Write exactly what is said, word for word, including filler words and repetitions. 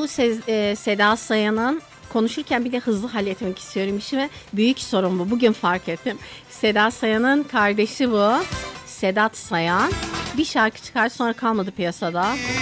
Bu Se- e, Seda Sayan'ın, konuşurken bir de hızlı halletmek istiyorum işimi. Büyük sorun bu. Bugün fark ettim. Seda Sayan'ın kardeşi bu. Sedat Sayan. Bir şarkı çıkar, sonra kalmadı piyasada.